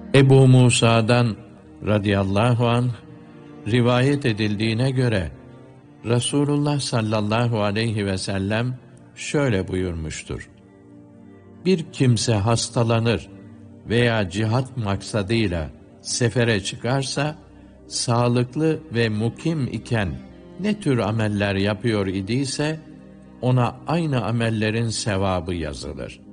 Ebu Musa'dan radıyallahu anh rivayet edildiğine göre Resulullah sallallahu aleyhi ve sellem şöyle buyurmuştur: Bir kimse hastalanır veya cihat maksadıyla sefere çıkarsa, sağlıklı ve mukim iken ne tür ameller yapıyor idiyse, ona aynı amellerin sevabı yazılır.